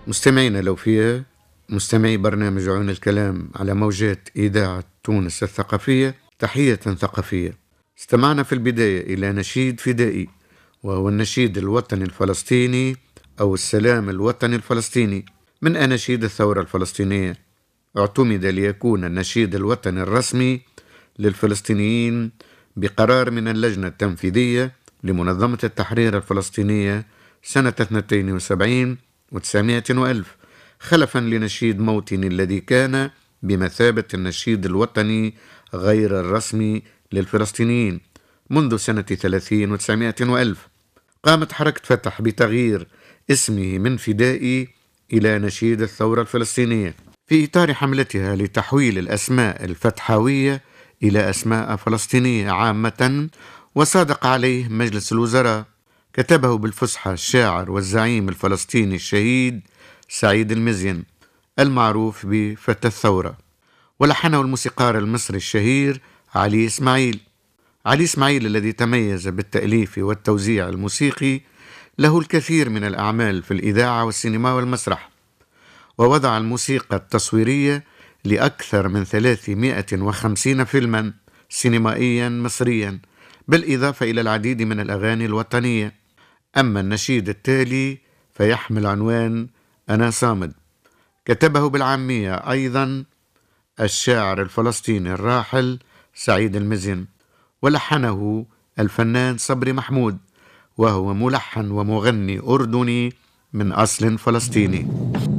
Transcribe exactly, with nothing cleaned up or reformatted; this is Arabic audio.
مستمعينا الأوفياء، مستمعي برنامج عيون الكلام على موجات إذاعة تونس الثقافية، تحية ثقافية. استمعنا في البداية إلى نشيد فدائي، وهو النشيد الوطني الفلسطيني أو السلام الوطني الفلسطيني من أناشيد الثورة الفلسطينية. اعتمد ليكون النشيد الوطني الرسمي للفلسطينيين بقرار من اللجنة التنفيذية لمنظمة التحرير الفلسطينية سنة اثنين وسبعين وتسعمائة وألف، خلفا لنشيد موطني الذي كان بمثابة النشيد الوطني غير الرسمي للفلسطينيين منذ سنة ثلاثين وتسعمائة وألف. قامت حركة فتح بتغيير اسمه من فدائي إلى نشيد الثورة الفلسطينية في إطار حملتها لتحويل الأسماء الفتحاوية إلى أسماء فلسطينية عامة، وصادق عليه مجلس الوزراء. كتبه بالفصحى الشاعر والزعيم الفلسطيني الشهيد سعيد المزين المعروف بفتى الثورة، ولحنه الموسيقار المصري الشهير علي إسماعيل. علي إسماعيل الذي تميز بالتأليف والتوزيع الموسيقي، له الكثير من الأعمال في الإذاعة والسينما والمسرح، ووضع الموسيقى التصويرية لأكثر من ثلاثمائة وخمسين فيلما سينمائيا مصريا، بالإضافة إلى العديد من الأغاني الوطنية. أما النشيد التالي فيحمل عنوان أنا صامد، كتبه بالعامية أيضا الشاعر الفلسطيني الراحل سعيد المزين، ولحنه الفنان صبري محمود، وهو ملحن ومغني أردني من أصل فلسطيني.